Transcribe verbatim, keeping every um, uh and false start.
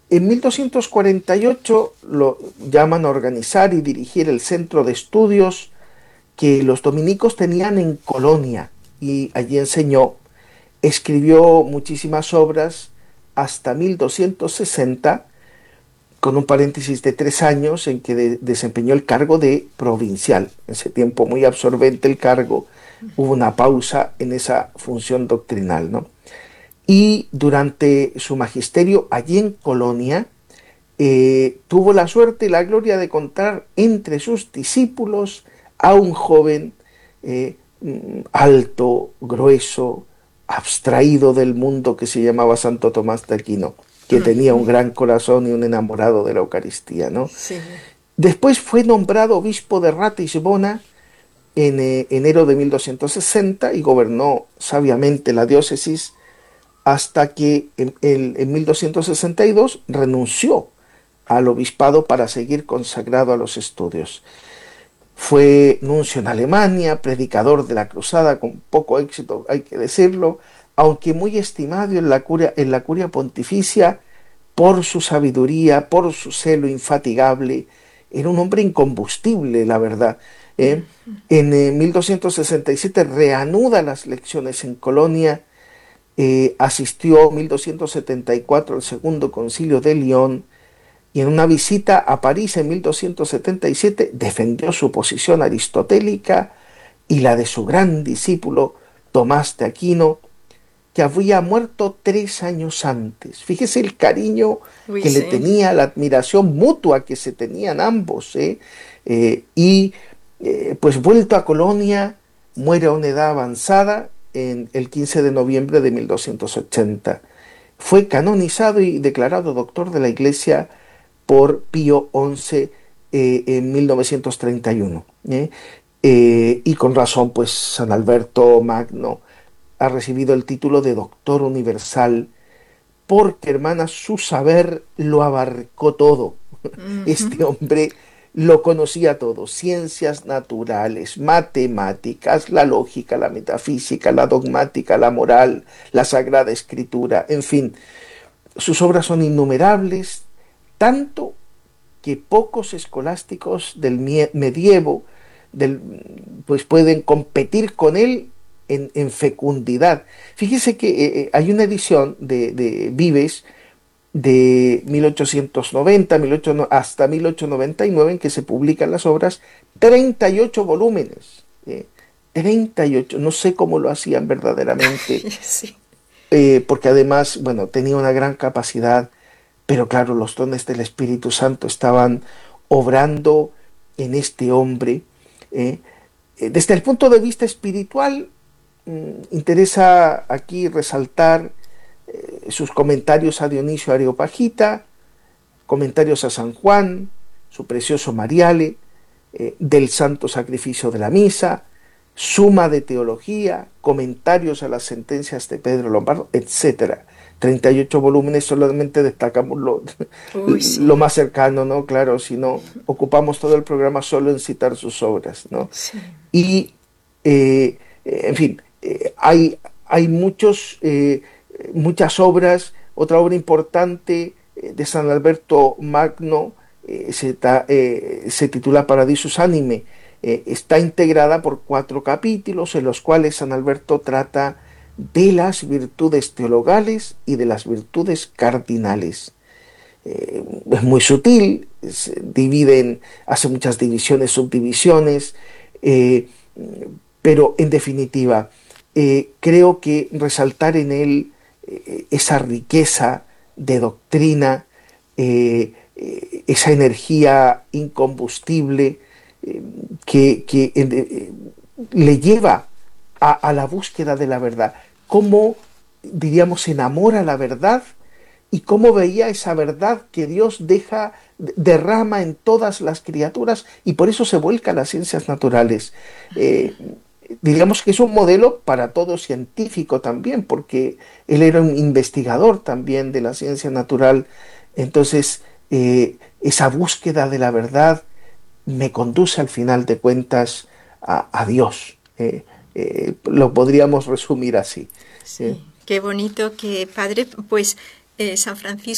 En mil doscientos cuarenta y ocho lo llaman a organizar y dirigir el centro de estudios que los dominicos tenían en Colonia y allí enseñó. Escribió muchísimas obras hasta mil doscientos sesenta, con un paréntesis de tres años en que de- desempeñó el cargo de provincial. En ese tiempo muy absorbente el cargo, hubo una pausa en esa función doctrinal, ¿no? Y durante su magisterio allí en Colonia, eh, tuvo la suerte y la gloria de contar entre sus discípulos a un joven eh, mm, alto, grueso, abstraído del mundo que se llamaba Santo Tomás de Aquino, que tenía un gran corazón y un enamorado de la Eucaristía, ¿no? Sí. Después fue nombrado obispo de Ratisbona en eh, enero de mil doscientos sesenta y gobernó sabiamente la diócesis hasta que en, en, en mil doscientos sesenta y dos renunció al obispado para seguir consagrado a los estudios. Fue nuncio en Alemania, predicador de la cruzada con poco éxito, hay que decirlo, aunque muy estimado en la curia, en la curia pontificia por su sabiduría, por su celo infatigable. Era un hombre incombustible, la verdad. ¿eh? En eh, mil doscientos sesenta y siete reanuda las lecciones en Colonia, eh, asistió en mil doscientos setenta y cuatro al segundo concilio de León y en una visita a París en mil doscientos setenta y siete defendió su posición aristotélica y la de su gran discípulo Tomás de Aquino, que había muerto tres años antes. Fíjese el cariño Uy, que le sí. tenía, la admiración mutua que se tenían ambos. ¿eh? Eh, y eh, pues vuelto a Colonia, muere a una edad avanzada en el quince de noviembre de mil doscientos ochenta. Fue canonizado y declarado doctor de la Iglesia por Pío once eh, en mil novecientos treinta y uno. ¿eh? Eh, y con razón, pues San Alberto Magno ha recibido el título de Doctor Universal porque, hermana, su saber lo abarcó todo. Este hombre lo conocía todo: ciencias naturales, matemáticas, la lógica, la metafísica, la dogmática, la moral, la sagrada escritura, en fin, sus obras son innumerables, tanto que pocos escolásticos del medievo del, pues pueden competir con él en, en fecundidad. Fíjese que eh, eh, hay una edición de, de Vives de mil ochocientos noventa mil ochocientos, hasta mil ochocientos noventa y nueve en que se publican las obras, treinta y ocho volúmenes. eh, treinta y ocho, no sé cómo lo hacían verdaderamente, Sí. eh, porque además, bueno, tenía una gran capacidad, pero claro, los dones del Espíritu Santo estaban obrando en este hombre. ¿eh? Eh, Desde el punto de vista espiritual, mm, interesa aquí resaltar eh, sus comentarios a Dionisio Areopagita, comentarios a San Juan, su precioso Mariale, eh, del Santo Sacrificio de la Misa, suma de teología, comentarios a las sentencias de Pedro Lombardo, etcétera. treinta y ocho volúmenes, solamente destacamos lo, Uy, lo sí. más cercano, ¿no? Claro, si no, ocupamos todo el programa solo en citar sus obras, ¿no? Sí. Y, eh, en fin, eh, hay, hay muchos, eh, muchas obras. Otra obra importante eh, de San Alberto Magno eh, se, ta- eh, se titula Paradisus Anime. Eh, está integrada por cuatro capítulos en los cuales San Alberto trata de las virtudes teologales y de las virtudes cardinales. Eh, es muy sutil, se dividen, hace muchas divisiones, subdivisiones, eh, pero en definitiva, eh, creo que resaltar en él eh, esa riqueza de doctrina, eh, eh, esa energía incombustible eh, que, que eh, le lleva a, a la búsqueda de la verdad, cómo, diríamos, se enamora la verdad y cómo veía esa verdad que Dios deja, derrama en todas las criaturas y por eso se vuelca a las ciencias naturales. Eh, digamos que es un modelo para todo científico también, porque él era un investigador también de la ciencia natural. Entonces, eh, esa búsqueda de la verdad me conduce al final de cuentas a, a Dios. Eh, eh, lo podríamos resumir así. ¿eh? Sí. Qué bonito que, padre, pues eh, San Francisco